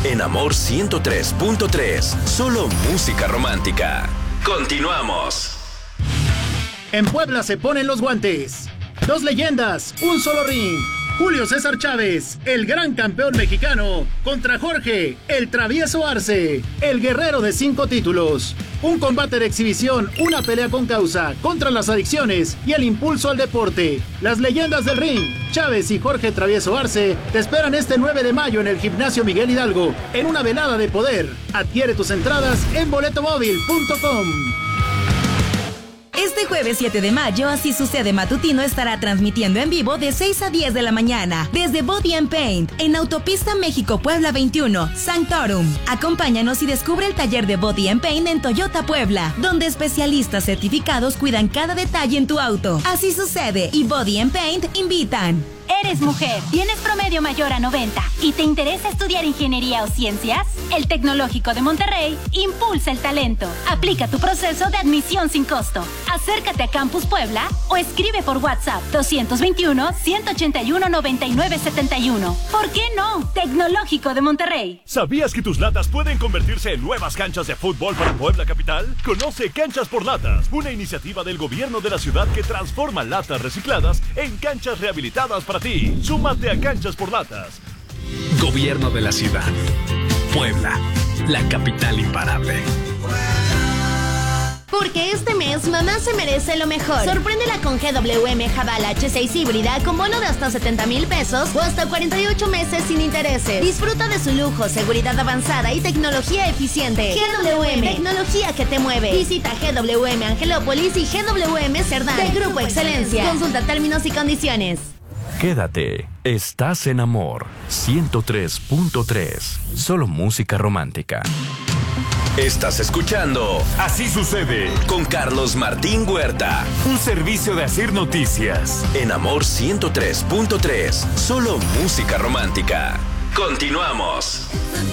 en Amor 103.3. Solo música romántica. Continuamos. En Puebla se ponen los guantes. 2 leyendas, un solo ring. Julio César Chávez, el gran campeón mexicano, contra Jorge, el travieso Arce, el guerrero de 5 títulos. Un combate de exhibición, una pelea con causa, contra las adicciones y el impulso al deporte. Las leyendas del ring, Chávez y Jorge Travieso Arce, te esperan este 9 de mayo en el Gimnasio Miguel Hidalgo, en una velada de poder. Adquiere tus entradas en boletomóvil.com. Este jueves 7 de mayo, Así Sucede Matutino estará transmitiendo en vivo de 6 a 10 de la mañana desde Body and Paint en Autopista México-Puebla 21, Sanctorum. Acompáñanos y descubre el taller de Body and Paint en Toyota Puebla, donde especialistas certificados cuidan cada detalle en tu auto. Así Sucede y Body and Paint invitan. ¿Eres mujer? ¿Tienes promedio mayor a 90 y te interesa estudiar ingeniería o ciencias? El Tecnológico de Monterrey impulsa el talento. Aplica tu proceso de admisión sin costo. Acércate a Campus Puebla o escribe por WhatsApp 221-181-9971. ¿Por qué no? Tecnológico de Monterrey. ¿Sabías que tus latas pueden convertirse en nuevas canchas de fútbol para Puebla Capital? Conoce Canchas por Latas, una iniciativa del gobierno de la ciudad que transforma latas recicladas en canchas rehabilitadas para ti. Súmate a Canchas por Latas. Gobierno de la ciudad. Puebla, la capital imparable. Porque este mes mamá se merece lo mejor. Sorpréndela con GWM Haval H6 híbrida con bono de hasta 70,000 pesos o hasta 48 meses sin intereses. Disfruta de su lujo, seguridad avanzada y tecnología eficiente. GWM, tecnología que te mueve. Visita GWM Angelópolis y GWM Cerdán de Grupo Excelencia. Consulta términos y condiciones. Quédate, estás en Amor 103.3. Solo música romántica. Estás escuchando Así Sucede con Carlos Martín Huerta. Un servicio de Asir Noticias. En Amor 103.3. Solo música romántica. Continuamos.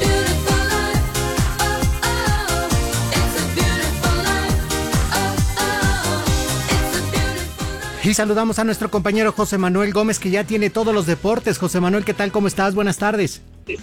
Y saludamos a nuestro compañero José Manuel Gómez, que ya tiene todos los deportes. José Manuel, ¿qué tal? ¿Cómo estás? Buenas tardes.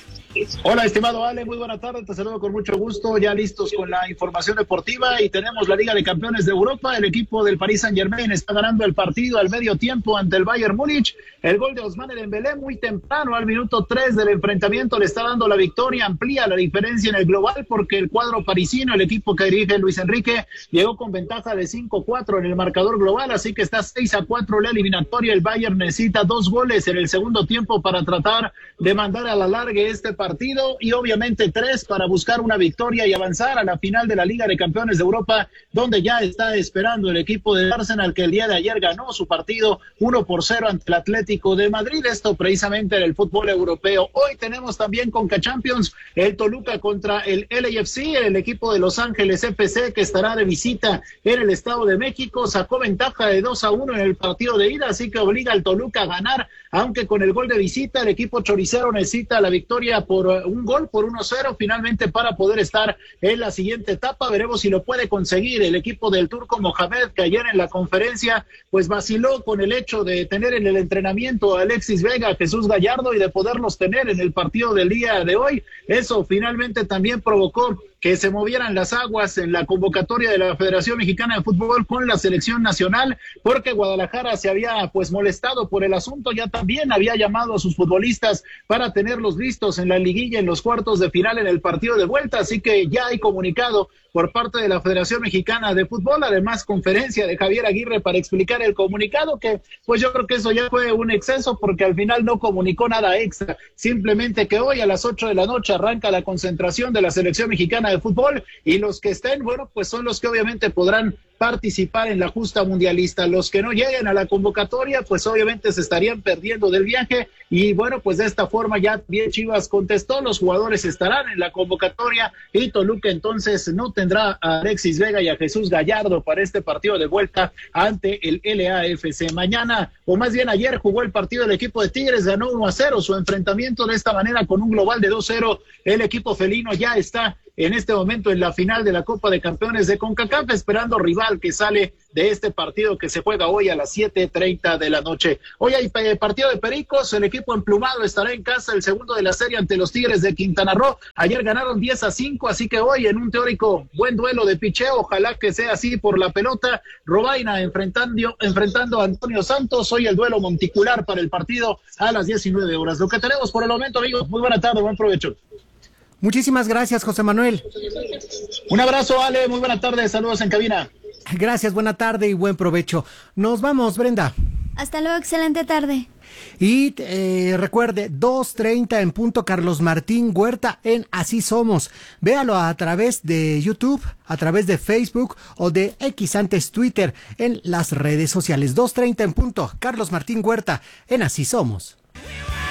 Hola, estimado Ale, muy buena tarde, te saludo con mucho gusto, ya listos con la información deportiva y tenemos la Liga de Campeones de Europa. El equipo del Paris Saint-Germain está ganando el partido al medio tiempo ante el Bayern Múnich. El gol de Ousmane Dembélé muy temprano, al minuto 3 del enfrentamiento, le está dando la victoria, amplía la diferencia en el global porque el cuadro parisino, el equipo que dirige Luis Enrique, llegó con ventaja de 5-4 en el marcador global, así que está 6-4 la eliminatoria. El Bayern necesita 2 goles en el segundo tiempo para tratar de mandar a la larga este partido y obviamente 3 para buscar una victoria y avanzar a la final de la Liga de Campeones de Europa, donde ya está esperando el equipo de Arsenal, que el día de ayer ganó su partido 1-0 ante el Atlético de Madrid, esto precisamente en el fútbol europeo. Hoy tenemos también Conca Champions, el Toluca contra el LAFC, el equipo de Los Ángeles FC, que estará de visita en el Estado de México, sacó ventaja de 2-1 en el partido de ida, así que obliga al Toluca a ganar, aunque con el gol de visita el equipo choricero necesita la victoria por un gol, por 1-0 finalmente para poder estar en la siguiente etapa. Veremos si lo puede conseguir el equipo del turco Mohamed, que ayer en la conferencia pues vaciló con el hecho de tener en el entrenamiento a Alexis Vega, Jesús Gallardo y de poderlos tener en el partido del día de hoy. Eso finalmente también provocó que se movieran las aguas en la convocatoria de la Federación Mexicana de Fútbol con la selección nacional, porque Guadalajara se había pues molestado por el asunto, ya también había llamado a sus futbolistas para tenerlos listos en la liguilla, en los cuartos de final, en el partido de vuelta, así que ya hay comunicado por parte de la Federación Mexicana de Fútbol, además conferencia de Javier Aguirre para explicar el comunicado, que pues yo creo que eso ya fue un exceso porque al final no comunicó nada extra, simplemente que hoy a las 8 de la noche arranca la concentración de la Selección Mexicana de Fútbol y los que estén, bueno, pues son los que obviamente podrán participar en la justa mundialista. Los que no lleguen a la convocatoria, pues obviamente se estarían perdiendo del viaje y bueno, pues de esta forma ya bien Chivas contestó, los jugadores estarán en la convocatoria y Toluca entonces no tendrá a Alexis Vega y a Jesús Gallardo para este partido de vuelta ante el LAFC. Mañana, o más bien ayer, jugó el partido del equipo de Tigres, ganó 1-0 su enfrentamiento, de esta manera con un global de 2-0, el equipo felino ya está en este momento en la final de la Copa de Campeones de CONCACAF, esperando rival que sale de este partido que se juega hoy a las 7:30 de la noche. Hoy hay partido de Pericos, el equipo emplumado estará en casa, el segundo de la serie ante los Tigres de Quintana Roo. Ayer ganaron 10-5, así que hoy en un teórico buen duelo de picheo, ojalá que sea así por la pelota. Robaina enfrentando a Antonio Santos, hoy el duelo monticular para el partido a las 19 horas. Lo que tenemos por el momento, amigos, muy buena tarde, buen provecho. Muchísimas gracias, José Manuel. Un abrazo, Ale, muy buena tarde, saludos en cabina. Gracias, buena tarde y buen provecho. Nos vamos, Brenda. Hasta luego, excelente tarde. Y recuerde, 2:30 en punto, Carlos Martín Huerta en Así Somos. Véalo a través de YouTube, a través de Facebook o de X antes Twitter, en las redes sociales. 2:30 en punto, Carlos Martín Huerta en Así Somos.